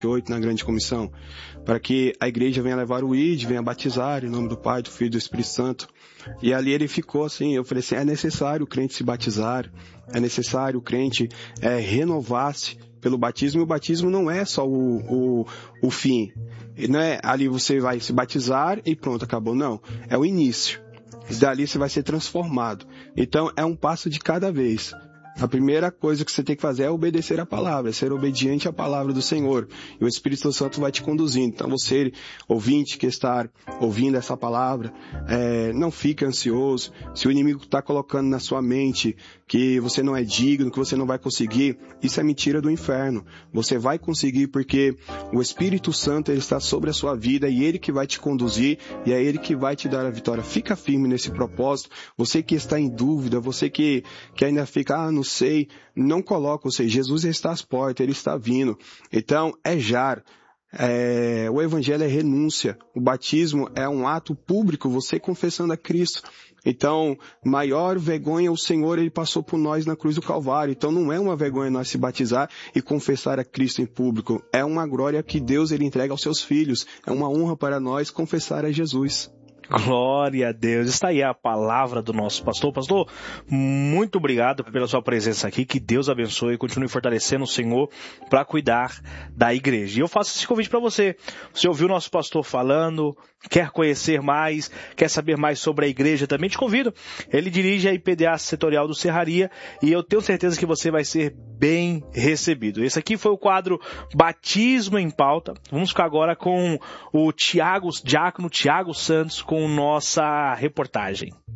8 na grande comissão, para que a igreja venha levar o ID, venha batizar em nome do Pai, do Filho e do Espírito Santo. E ali ele ficou assim, eu falei assim, é necessário o crente se batizar, é necessário o crente renovar-se pelo batismo, e o batismo não é só o fim, não é ali você vai se batizar e pronto, acabou, não, é o início, dali você vai ser transformado. Então é um passo de cada vez. A primeira coisa que você tem que fazer é obedecer a palavra, é ser obediente à palavra do Senhor. E o Espírito Santo vai te conduzindo. Então você, ouvinte que está ouvindo essa palavra, não fique ansioso. Se o inimigo está colocando na sua mente que você não é digno, que você não vai conseguir, isso é mentira do inferno. Você vai conseguir porque o Espírito Santo ele está sobre a sua vida e ele que vai te conduzir e é ele que vai te dar a vitória. Fica firme nesse propósito. Você que está em dúvida, você que ainda fica, não sei, não coloca, ou seja, Jesus está às portas, ele está vindo. Então, o evangelho é renúncia, o batismo é um ato público, você confessando a Cristo. Então, maior vergonha o Senhor, ele passou por nós na cruz do Calvário. Então, não é uma vergonha nós se batizar e confessar a Cristo em público. É uma glória que Deus ele entrega aos seus filhos. É uma honra para nós confessar a Jesus. Glória a Deus. Está aí a palavra do nosso pastor. Pastor, muito obrigado pela sua presença aqui. Que Deus abençoe e continue fortalecendo o Senhor para cuidar da igreja. E eu faço esse convite para você. Você ouviu o nosso pastor falando, quer conhecer mais, quer saber mais sobre a igreja, também te convido. Ele dirige a IPDA setorial do Serraria e eu tenho certeza que você vai ser bem recebido. Esse aqui foi o quadro Batismo em Pauta. Vamos ficar agora com o diácono Tiago Santos com nossa reportagem.